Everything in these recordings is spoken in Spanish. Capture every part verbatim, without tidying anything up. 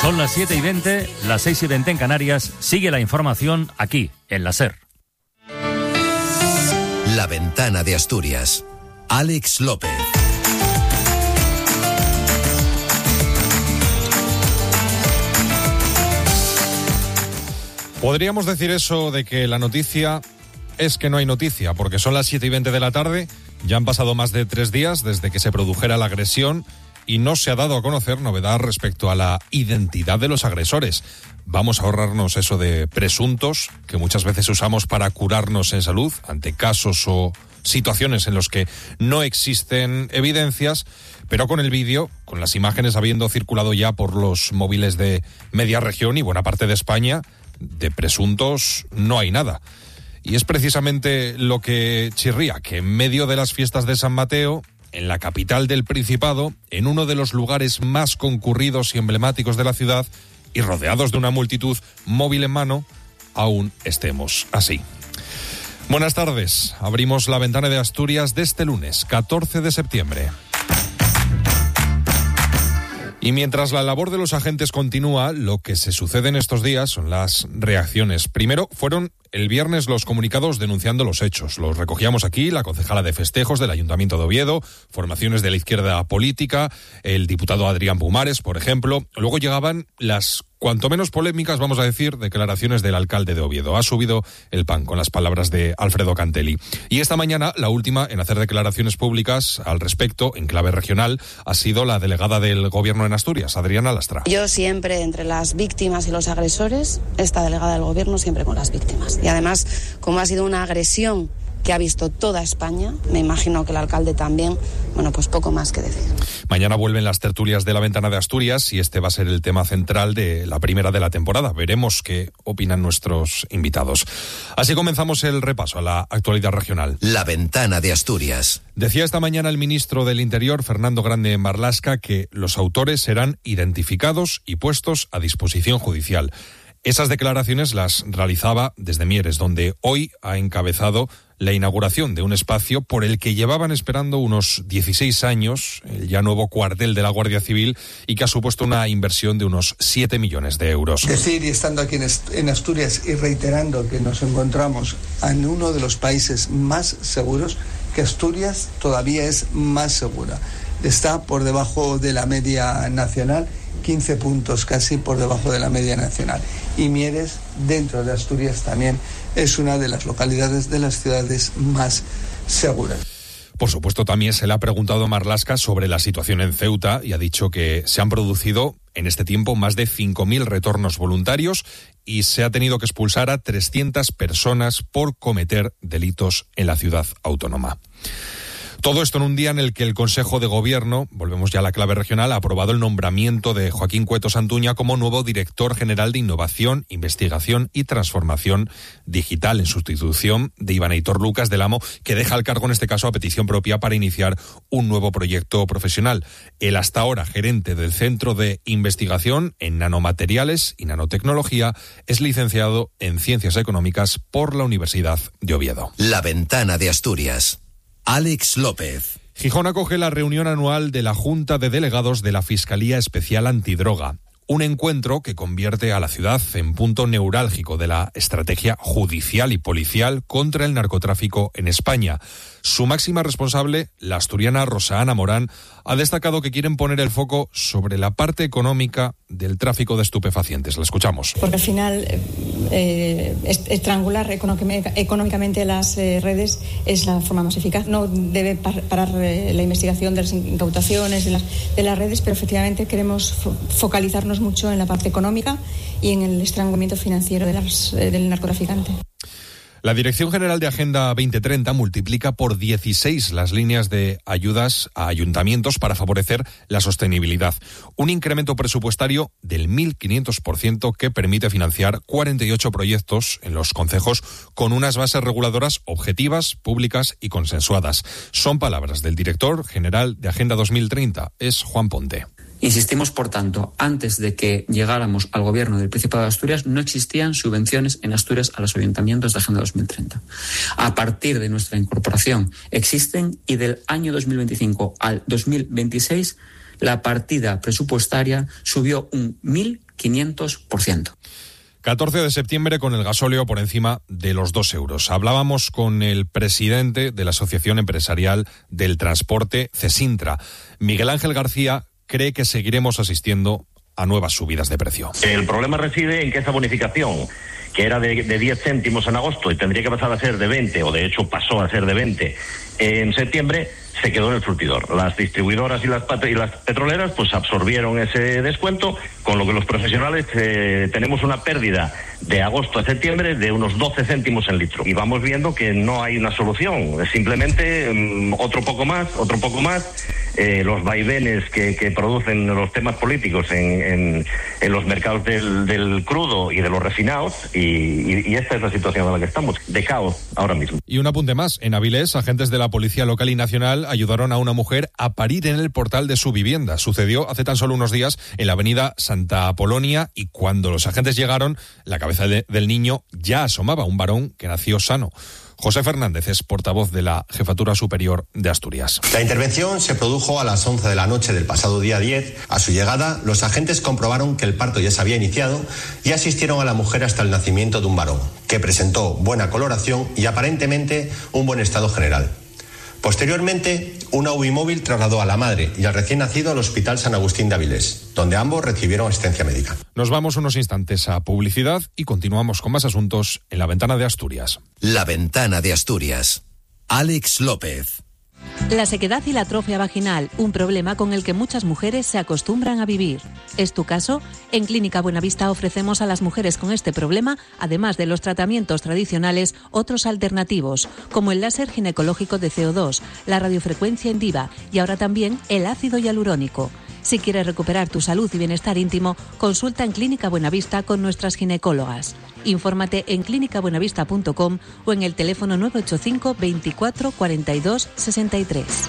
Son las siete y veinte, las seis y veinte en Canarias. Sigue la información aquí, en la SER. La Ventana de Asturias. Alex López. Podríamos decir eso de que la noticia es que no hay noticia, porque son las siete y veinte de la tarde, ya han pasado más de tres días desde que se produjera la agresión y no se ha dado a conocer novedad respecto a la identidad de los agresores. Vamos a ahorrarnos eso de presuntos, que muchas veces usamos para curarnos en salud ante casos o situaciones en los que no existen evidencias, pero con el vídeo, con las imágenes habiendo circulado ya por los móviles de media región y buena parte de España, de presuntos no hay nada. Y es precisamente lo que chirría, que en medio de las fiestas de San Mateo, en la capital del Principado, en uno de los lugares más concurridos y emblemáticos de la ciudad, y rodeados de una multitud móvil en mano, aún estemos así. Buenas tardes. Abrimos la ventana de Asturias de este lunes, catorce de septiembre. Y mientras la labor de los agentes continúa, lo que se sucede en estos días son las reacciones. Primero fueron el viernes los comunicados denunciando los hechos. Los recogíamos aquí, la concejala de festejos del Ayuntamiento de Oviedo, formaciones de la izquierda política, el diputado Adrián Pumares, por ejemplo. Luego llegaban las cuanto menos polémicas, vamos a decir, declaraciones del alcalde de Oviedo. Ha subido el pan con las palabras de Alfredo Cantelli. Y esta mañana, la última en hacer declaraciones públicas al respecto, en clave regional, ha sido la delegada del Gobierno en Asturias, Adriana Lastra. Yo siempre entre las víctimas y los agresores, esta delegada del Gobierno siempre con las víctimas. Y además, como ha sido una agresión que ha visto toda España, me imagino que el alcalde también, bueno, pues poco más que decir. Mañana vuelven las tertulias de la Ventana de Asturias y este va a ser el tema central de la primera de la temporada. Veremos qué opinan nuestros invitados. Así comenzamos el repaso a la actualidad regional. La Ventana de Asturias. Decía esta mañana el ministro del Interior, Fernando Grande Marlaska, que los autores serán identificados y puestos a disposición judicial. Esas declaraciones las realizaba desde Mieres, donde hoy ha encabezado la inauguración de un espacio por el que llevaban esperando unos dieciséis años, el ya nuevo cuartel de la Guardia Civil, y que ha supuesto una inversión de unos siete millones de euros. Decir, y estando aquí en Asturias y reiterando que nos encontramos en uno de los países más seguros, que Asturias todavía es más segura. Está por debajo de la media nacional, quince puntos casi por debajo de la media nacional. Y Mieres, dentro de Asturias, también es una de las localidades de las ciudades más seguras. Por supuesto, también se le ha preguntado a Marlaska sobre la situación en Ceuta y ha dicho que se han producido en este tiempo más de cinco mil retornos voluntarios y se ha tenido que expulsar a trescientas personas por cometer delitos en la ciudad autónoma. Todo esto en un día en el que el Consejo de Gobierno, volvemos ya a la clave regional, ha aprobado el nombramiento de Joaquín Cueto Santuña como nuevo director general de Innovación, Investigación y Transformación Digital, en sustitución de Iván Aitor Lucas del Amo, que deja el cargo en este caso a petición propia para iniciar un nuevo proyecto profesional. El hasta ahora gerente del Centro de Investigación en Nanomateriales y Nanotecnología es licenciado en Ciencias Económicas por la Universidad de Oviedo. La Ventana de Asturias. Alex López. Gijón acoge la reunión anual de la Junta de Delegados de la Fiscalía Especial Antidroga. Un encuentro que convierte a la ciudad en punto neurálgico de la estrategia judicial y policial contra el narcotráfico en España. Su máxima responsable, la asturiana Rosa Ana Morán, ha destacado que quieren poner el foco sobre la parte económica del tráfico de estupefacientes. La escuchamos. Porque al final eh, estrangular económicamente las eh, redes es la forma más eficaz. No debe par- parar eh, la investigación de las incautaciones de las, de las redes, pero efectivamente queremos fo- focalizarnos mucho en la parte económica y en el estrangulamiento financiero de las, eh, del narcotraficante. La Dirección General de Agenda veinte treinta multiplica por dieciséis las líneas de ayudas a ayuntamientos para favorecer la sostenibilidad. Un incremento presupuestario del mil quinientos por ciento que permite financiar cuarenta y ocho proyectos en los concejos con unas bases reguladoras objetivas, públicas y consensuadas. Son palabras del director general de Agenda dos mil treinta, es Juan Ponte. Insistimos, por tanto, antes de que llegáramos al gobierno del Principado de Asturias, no existían subvenciones en Asturias a los ayuntamientos de Agenda dos mil treinta. A partir de nuestra incorporación existen y del año dos mil veinticinco al dos mil veintiséis la partida presupuestaria subió un mil quinientos por ciento. catorce de septiembre con el gasóleo por encima de los dos euros. Hablábamos con el presidente de la Asociación Empresarial del Transporte, CESINTRA. Miguel Ángel García cree que seguiremos asistiendo a nuevas subidas de precio. El problema reside en que esa bonificación, que era de, de diez céntimos en agosto y tendría que pasar a ser de veinte, o de hecho pasó a ser de veinte en septiembre, se quedó en el surtidor. Las distribuidoras y las, y las petroleras pues absorbieron ese descuento, con lo que los profesionales eh, tenemos una pérdida de agosto a septiembre de unos doce céntimos en litro. Y vamos viendo que no hay una solución, es simplemente um, otro poco más, otro poco más, eh, los vaivenes que, que producen los temas políticos en, en, en los mercados del, del crudo y de los refinados, y, y, y esta es la situación en la que estamos, de caos ahora mismo. Y un apunte más, en Avilés, agentes de la Policía Local y Nacional ayudaron a una mujer a parir en el portal de su vivienda. Sucedió hace tan solo unos días en la avenida Santa Apolonia, y cuando los agentes llegaron, la cabeza de, del niño ya asomaba, un varón que nació sano. José Fernández es portavoz de la Jefatura Superior de Asturias. La intervención se produjo a las once de la noche del pasado día diez. A su llegada, los agentes comprobaron que el parto ya se había iniciado y asistieron a la mujer hasta el nacimiento de un varón, que presentó buena coloración y aparentemente un buen estado general. Posteriormente, una U B I móvil trasladó a la madre y al recién nacido al Hospital San Agustín de Avilés, donde ambos recibieron asistencia médica. Nos vamos unos instantes a publicidad y continuamos con más asuntos en La Ventana de Asturias. La Ventana de Asturias. Alex López. La sequedad y la atrofia vaginal, un problema con el que muchas mujeres se acostumbran a vivir. ¿Es tu caso? En Clínica Buenavista ofrecemos a las mujeres con este problema, además de los tratamientos tradicionales, otros alternativos, como el láser ginecológico de C O dos, la radiofrecuencia Indiva y ahora también el ácido hialurónico. Si quieres recuperar tu salud y bienestar íntimo, consulta en Clínica Buenavista con nuestras ginecólogas. Infórmate en clínica buenavista punto com o en el teléfono nueve ocho cinco, veinticuatro, cuarenta y dos, sesenta y tres.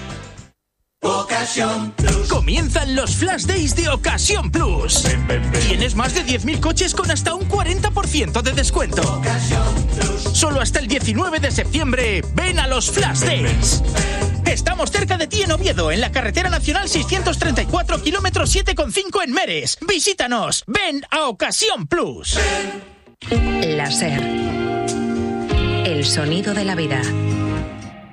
Ocasión Plus. Comienzan los Flash Days de Ocasión Plus. Ven, ven, ven. Tienes más de diez mil coches con hasta un cuarenta por ciento de descuento. Ocasión Plus. Solo hasta el diecinueve de septiembre. Ven a los Flash Days. Ven, ven. Estamos cerca de ti en Oviedo, en la carretera nacional seiscientos treinta y cuatro, kilómetro siete coma cinco en Meres. Visítanos. Ven a Ocasión Plus. Láser. El sonido de la vida.